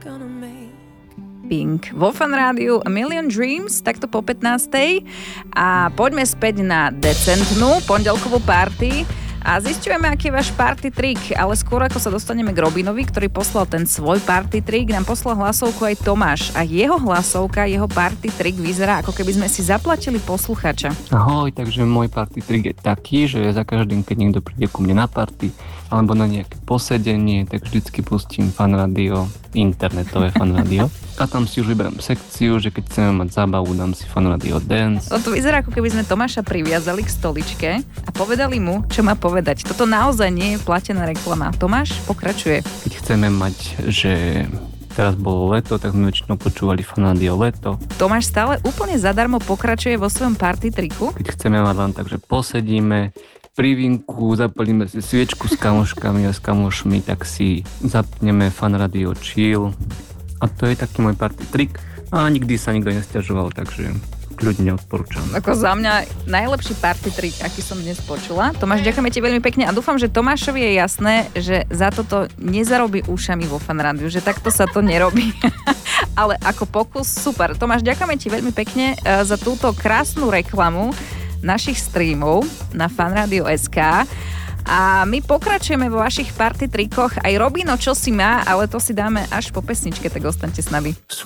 Pink vo Fan Rádiu A Million Dreams, takto po 15. A poďme späť na decentnú pondelkovú party. A zisťujeme, aký je váš party trik, ale skôr ako sa dostaneme k Robinovi, ktorý poslal ten svoj party trik, nám poslal hlasovku aj Tomáš a jeho hlasovka, jeho party trik vyzerá, ako keby sme si zaplatili posluchača. Ahoj, takže môj party trik je taký, že za každým, keď niekto príde ku mne na party alebo na nejaké posedenie, tak vždycky pustím Fan Rádio, internetové Fan Rádio. A tam si už vyberám sekciu, že keď chceme mať zábavu, dám si Fan Rádio Dance. To vyzerá, ako keby sme Tomáša priviazali k stoličke a povedali mu, čo má povedať. Toto naozaj nie je platená reklama. Tomáš pokračuje. Keď chceme mať, že teraz bolo leto, tak sme väčšinou počúvali Fan Rádio Leto. Tomáš stále úplne zadarmo pokračuje vo svojom party triku. Keď chceme mať len tak, že posedíme pri vinku, zapalíme si sviečku s kamoškami a s kamošmi, tak si zapneme Fan Rádio Chill. A to je taký môj party trik. A nikdy sa nikto nesťažoval, takže kľudne odporúčam. Ako za mňa najlepší party trik, aký som dnes počula. Tomáš, ďakujeme ti veľmi pekne a dúfam, že Tomášovi je jasné, že za toto nezarobí ušami vo Fan Rádiu, že takto sa to nerobí. Ale ako pokus, super. Tomáš, ďakujeme ti veľmi pekne za túto krásnu reklamu našich streamov na fanradio.sk. A my pokračujeme vo vašich party trikoch. Aj Robino čo si má, ale to si dáme až po pesničke, tak ostaňte s nami.